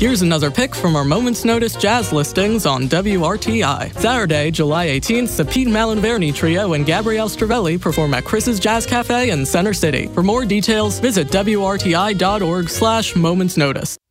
Here's another pick from our Moment's Notice jazz listings on WRTI. Saturday, July 18th, the Pete Malinverni Trio and Gabrielle Stravelli perform at Chris's Jazz Cafe in Center City. For more details, visit WRTI.org/momentsnotice.